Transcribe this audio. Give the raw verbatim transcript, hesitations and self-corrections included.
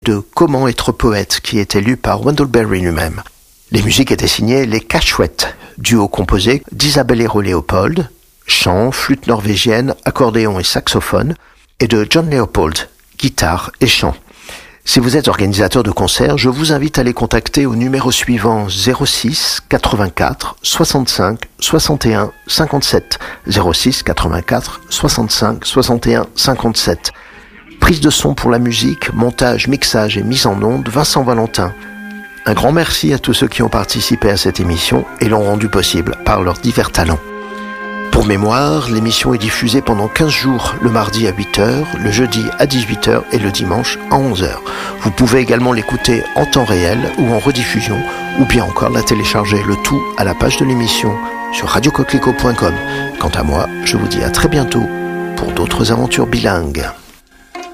de Comment être poète, qui était lu par Wendell Berry lui-même. Les musiques étaient signées Les Cachouettes, duo composé d'Isabelle Hérault-Léopold, chant, flûte norvégienne, accordéon et saxophone, et de John Leopold, guitare et chant. Si vous êtes organisateur de concerts, je vous invite à les contacter au numéro suivant zéro six quatre-vingt-quatre soixante-cinq soixante et un cinquante-sept zéro six quatre-vingt-quatre soixante-cinq soixante et un cinquante-sept. Prise de son pour la musique, montage, mixage et mise en onde, Vincent Valentin. Un grand merci à tous ceux qui ont participé à cette émission et l'ont rendu possible par leurs divers talents. Pour mémoire, l'émission est diffusée pendant quinze jours, le mardi à huit heures, le jeudi à dix-huit heures et le dimanche à onze heures. Vous pouvez également l'écouter en temps réel ou en rediffusion, ou bien encore la télécharger, le tout à la page de l'émission sur radio coquelicot point com. Quant à moi, je vous dis à très bientôt pour d'autres aventures bilingues.